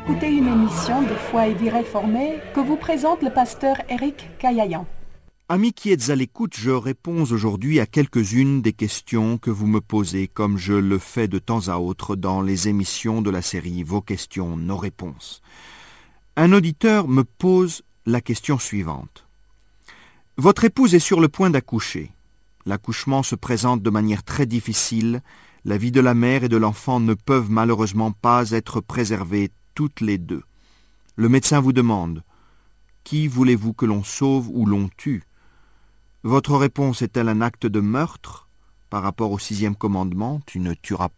écouter une émission de Foi et Vie réformée que vous présente le pasteur Éric Caillayan. Amis qui êtes à l'écoute, je réponds aujourd'hui à quelques-unes des questions que vous me posez, comme je le fais de temps à autre dans les émissions de la série Vos questions, nos réponses. Un auditeur me pose la question suivante. Votre épouse est sur le point d'accoucher. L'accouchement se présente de manière très difficile. La vie de la mère et de l'enfant ne peuvent malheureusement pas être préservées toutes les deux. Le médecin vous demande « Qui voulez-vous que l'on sauve ou l'on tue ?» Votre réponse est-elle un acte de meurtre par rapport au 6e commandement « Tu ne tueras pas » ?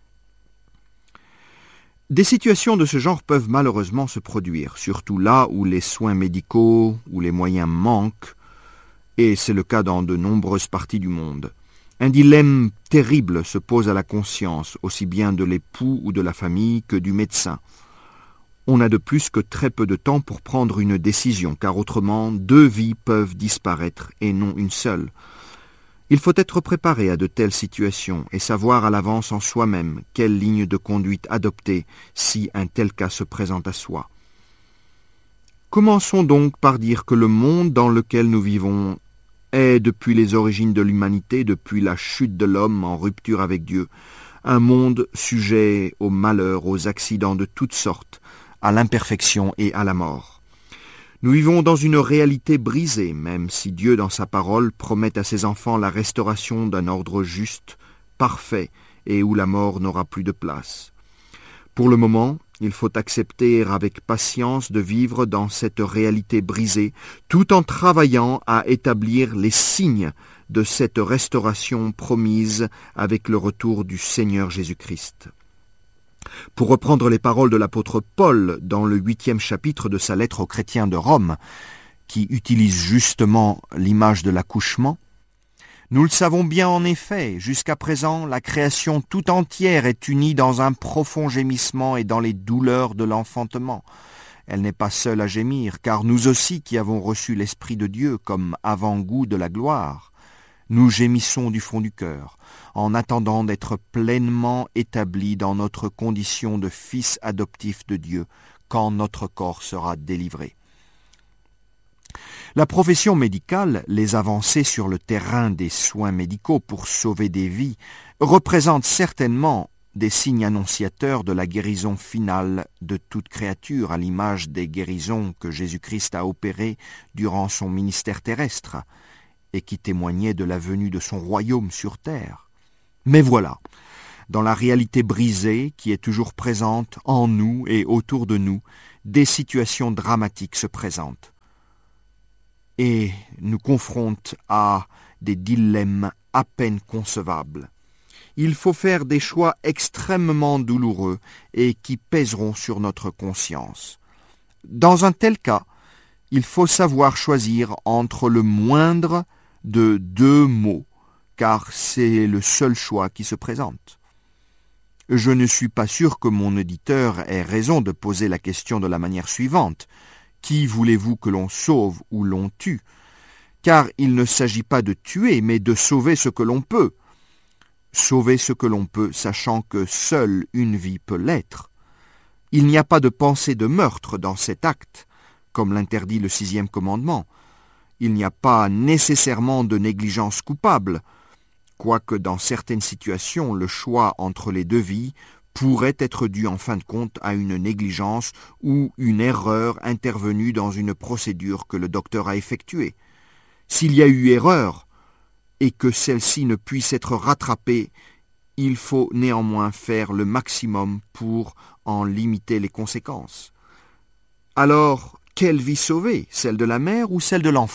Des situations de ce genre peuvent malheureusement se produire, surtout là où les soins médicaux ou les moyens manquent, et c'est le cas dans de nombreuses parties du monde. Un dilemme terrible se pose à la conscience, aussi bien de l'époux ou de la famille que du médecin. On n'a de plus que très peu de temps pour prendre une décision, car autrement, 2 vies peuvent disparaître et non une seule. Il faut être préparé à de telles situations et savoir à l'avance en soi-même quelle ligne de conduite adopter si un tel cas se présente à soi. Commençons donc par dire que le monde dans lequel nous vivons est, depuis les origines de l'humanité, depuis la chute de l'homme en rupture avec Dieu, un monde sujet au malheur, aux accidents de toutes sortes, à l'imperfection et à la mort. Nous vivons dans une réalité brisée, même si Dieu, dans sa parole, promet à ses enfants la restauration d'un ordre juste, parfait, et où la mort n'aura plus de place. Pour le moment, il faut accepter avec patience de vivre dans cette réalité brisée, tout en travaillant à établir les signes de cette restauration promise avec le retour du Seigneur Jésus-Christ. Pour reprendre les paroles de l'apôtre Paul dans le 8e chapitre de sa lettre aux chrétiens de Rome, qui utilise justement l'image de l'accouchement, nous le savons bien en effet, jusqu'à présent, la création tout entière est unie dans un profond gémissement et dans les douleurs de l'enfantement. Elle n'est pas seule à gémir, car nous aussi qui avons reçu l'Esprit de Dieu comme avant-goût de la gloire, nous gémissons du fond du cœur, en attendant d'être pleinement établis dans notre condition de fils adoptif de Dieu, quand notre corps sera délivré. La profession médicale, les avancées sur le terrain des soins médicaux pour sauver des vies, représentent certainement des signes annonciateurs de la guérison finale de toute créature, à l'image des guérisons que Jésus-Christ a opérées durant son ministère terrestre, et qui témoignaient de la venue de son royaume sur terre. Mais voilà, dans la réalité brisée qui est toujours présente en nous et autour de nous, des situations dramatiques se présentent et nous confrontent à des dilemmes à peine concevables. Il faut faire des choix extrêmement douloureux et qui pèseront sur notre conscience. Dans un tel cas, il faut savoir choisir entre le moindre de 2 mots, car c'est le seul choix qui se présente. Je ne suis pas sûr que mon auditeur ait raison de poser la question de la manière suivante. Qui voulez-vous que l'on sauve ou l'on tue ? Car il ne s'agit pas de tuer, mais de sauver ce que l'on peut. Sauver ce que l'on peut, sachant que seule une vie peut l'être. Il n'y a pas de pensée de meurtre dans cet acte, comme l'interdit le 6e commandement. Il n'y a pas nécessairement de négligence coupable, quoique dans certaines situations, le choix entre les 2 vies pourrait être dû en fin de compte à une négligence ou une erreur intervenue dans une procédure que le docteur a effectuée. S'il y a eu erreur et que celle-ci ne puisse être rattrapée, il faut néanmoins faire le maximum pour en limiter les conséquences. Alors, quelle vie sauver, celle de la mère ou celle de l'enfant ?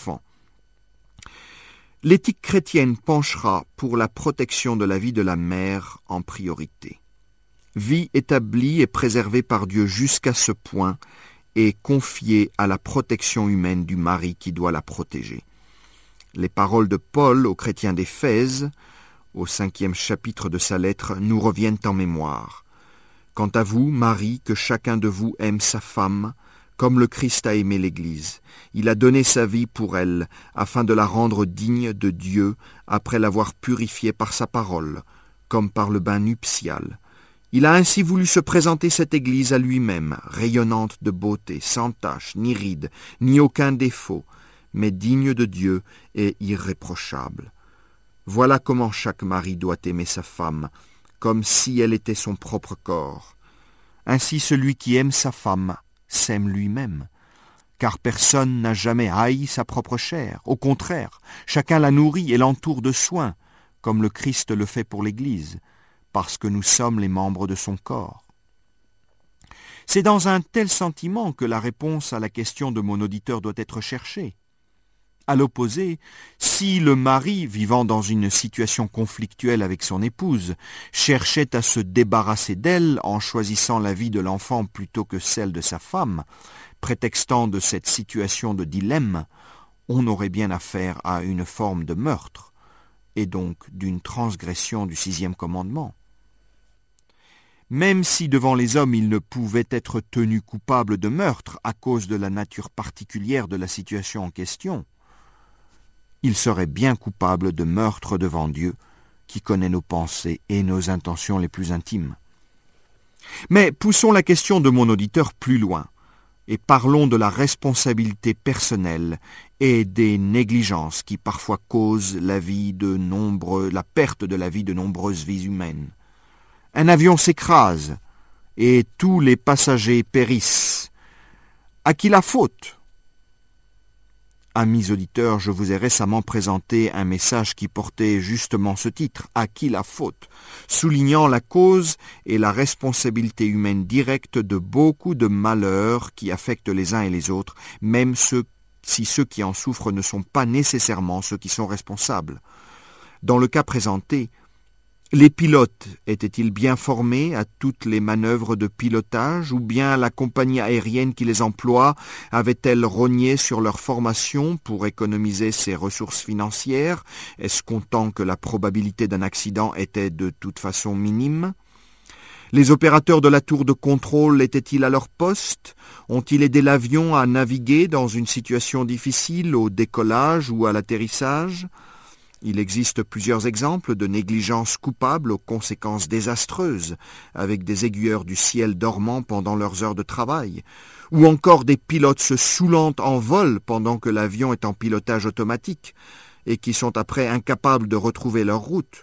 L'éthique chrétienne penchera pour la protection de la vie de la mère en priorité. Vie établie et préservée par Dieu jusqu'à ce point et confiée à la protection humaine du mari qui doit la protéger. Les paroles de Paul aux chrétiens d'Éphèse, au 5e chapitre de sa lettre, nous reviennent en mémoire. « Quant à vous, Marie, que chacun de vous aime sa femme, comme le Christ a aimé l'Église. Il a donné sa vie pour elle, afin de la rendre digne de Dieu, après l'avoir purifiée par sa parole, comme par le bain nuptial. Il a ainsi voulu se présenter cette Église à lui-même, rayonnante de beauté, sans tache, ni ride, ni aucun défaut, mais digne de Dieu et irréprochable. Voilà comment chaque mari doit aimer sa femme, comme si elle était son propre corps. Ainsi celui qui aime sa femme s'aime lui-même, car personne n'a jamais haï sa propre chair. Au contraire, chacun la nourrit et l'entoure de soins, comme le Christ le fait pour l'Église, parce que nous sommes les membres de son corps. C'est dans un tel sentiment que la réponse à la question de mon auditeur doit être cherchée. À l'opposé, si le mari, vivant dans une situation conflictuelle avec son épouse, cherchait à se débarrasser d'elle en choisissant la vie de l'enfant plutôt que celle de sa femme, prétextant de cette situation de dilemme, on aurait bien affaire à une forme de meurtre, et donc d'une transgression du 6e commandement. Même si devant les hommes il ne pouvait être tenu coupable de meurtre à cause de la nature particulière de la situation en question, il serait bien coupable de meurtre devant Dieu, qui connaît nos pensées et nos intentions les plus intimes. Mais poussons la question de mon auditeur plus loin, et parlons de la responsabilité personnelle et des négligences qui parfois causent la perte de la vie de nombreuses vies humaines. Un avion s'écrase et tous les passagers périssent. À qui la faute ? Amis auditeurs, je vous ai récemment présenté un message qui portait justement ce titre, « À qui la faute ?», soulignant la cause et la responsabilité humaine directe de beaucoup de malheurs qui affectent les uns et les autres, même si ceux qui en souffrent ne sont pas nécessairement ceux qui sont responsables. Dans le cas présenté, les pilotes étaient-ils bien formés à toutes les manœuvres de pilotage, ou bien la compagnie aérienne qui les emploie avait-elle rogné sur leur formation pour économiser ses ressources financières, escomptant que la probabilité d'un accident était de toute façon minime ? Les opérateurs de la tour de contrôle étaient-ils à leur poste ? Ont-ils aidé l'avion à naviguer dans une situation difficile au décollage ou à l'atterrissage ? Il existe plusieurs exemples de négligence coupable aux conséquences désastreuses, avec des aiguilleurs du ciel dormant pendant leurs heures de travail, ou encore des pilotes se saoulant en vol pendant que l'avion est en pilotage automatique, et qui sont après incapables de retrouver leur route.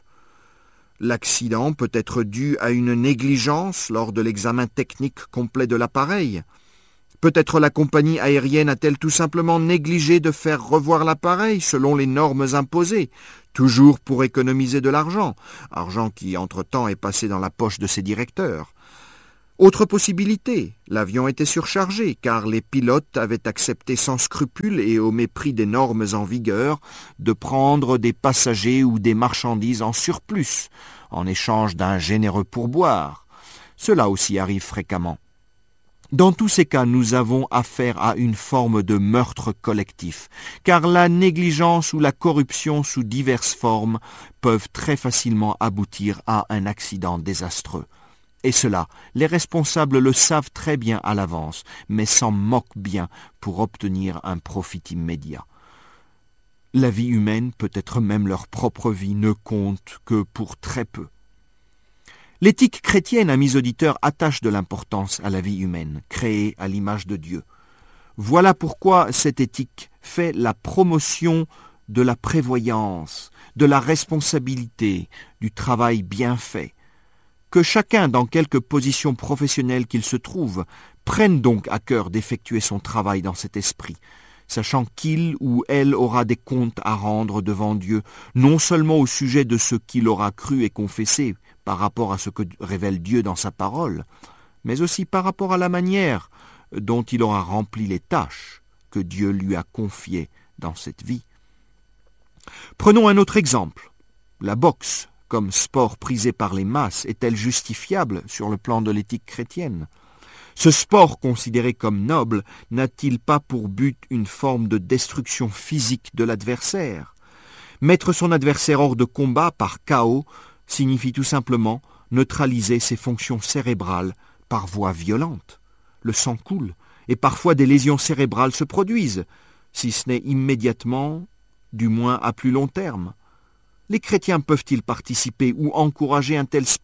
L'accident peut être dû à une négligence lors de l'examen technique complet de l'appareil. Peut-être la compagnie aérienne a-t-elle tout simplement négligé de faire revoir l'appareil selon les normes imposées, toujours pour économiser de l'argent qui entre-temps est passé dans la poche de ses directeurs. Autre possibilité, l'avion était surchargé car les pilotes avaient accepté sans scrupule et au mépris des normes en vigueur de prendre des passagers ou des marchandises en surplus en échange d'un généreux pourboire. Cela aussi arrive fréquemment. Dans tous ces cas, nous avons affaire à une forme de meurtre collectif, car la négligence ou la corruption sous diverses formes peuvent très facilement aboutir à un accident désastreux. Et cela, les responsables le savent très bien à l'avance, mais s'en moquent bien pour obtenir un profit immédiat. La vie humaine, peut-être même leur propre vie, ne compte que pour très peu. L'éthique chrétienne, amis auditeurs, attache de l'importance à la vie humaine, créée à l'image de Dieu. Voilà pourquoi cette éthique fait la promotion de la prévoyance, de la responsabilité, du travail bien fait. Que chacun, dans quelque position professionnelle qu'il se trouve, prenne donc à cœur d'effectuer son travail dans cet esprit, sachant qu'il ou elle aura des comptes à rendre devant Dieu, non seulement au sujet de ce qu'il aura cru et confessé, par rapport à ce que révèle Dieu dans sa parole, mais aussi par rapport à la manière dont il aura rempli les tâches que Dieu lui a confiées dans cette vie. Prenons un autre exemple. La boxe, comme sport prisé par les masses, est-elle justifiable sur le plan de l'éthique chrétienne ? Ce sport considéré comme noble n'a-t-il pas pour but une forme de destruction physique de l'adversaire ? Mettre son adversaire hors de combat par chaos signifie tout simplement neutraliser ses fonctions cérébrales par voie violente. Le sang coule, et parfois des lésions cérébrales se produisent, si ce n'est immédiatement, du moins à plus long terme. Les chrétiens peuvent-ils participer ou encourager un tel sport ?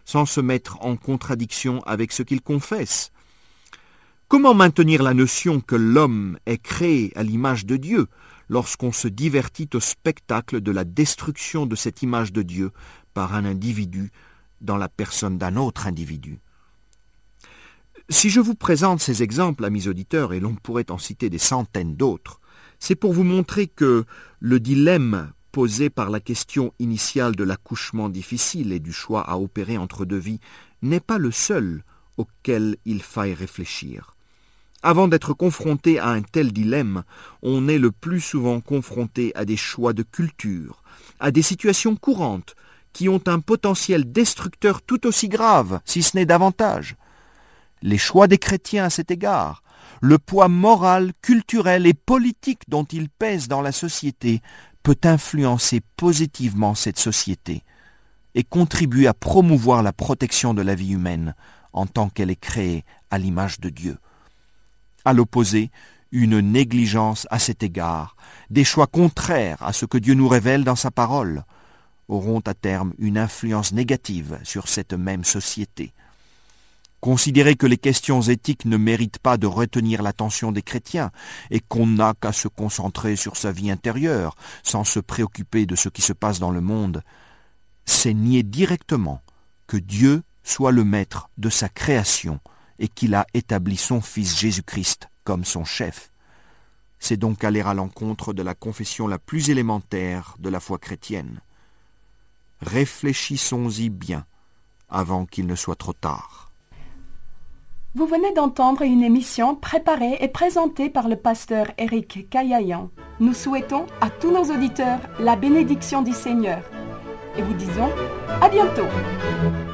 sans se mettre en contradiction avec ce qu'il confesse? Comment maintenir la notion que l'homme est créé à l'image de Dieu lorsqu'on se divertit au spectacle de la destruction de cette image de Dieu par un individu dans la personne d'un autre individu? Si je vous présente ces exemples, amis auditeurs, et l'on pourrait en citer des centaines d'autres, c'est pour vous montrer que le dilemme posé par la question initiale de l'accouchement difficile et du choix à opérer entre deux vies n'est pas le seul auquel il faille réfléchir. Avant d'être confronté à un tel dilemme, on est le plus souvent confronté à des choix de culture, à des situations courantes qui ont un potentiel destructeur tout aussi grave, si ce n'est davantage. Les choix des chrétiens à cet égard, le poids moral, culturel et politique dont ils pèsent dans la société peut influencer positivement cette société et contribuer à promouvoir la protection de la vie humaine en tant qu'elle est créée à l'image de Dieu. À l'opposé, une négligence à cet égard, des choix contraires à ce que Dieu nous révèle dans sa parole, auront à terme une influence négative sur cette même société. Considérer que les questions éthiques ne méritent pas de retenir l'attention des chrétiens et qu'on n'a qu'à se concentrer sur sa vie intérieure sans se préoccuper de ce qui se passe dans le monde, c'est nier directement que Dieu soit le maître de sa création et qu'il a établi son Fils Jésus-Christ comme son chef. C'est donc aller à l'encontre de la confession la plus élémentaire de la foi chrétienne. Réfléchissons-y bien avant qu'il ne soit trop tard. Vous venez d'entendre une émission préparée et présentée par le pasteur Éric Caillayan. Nous souhaitons à tous nos auditeurs la bénédiction du Seigneur et vous disons à bientôt.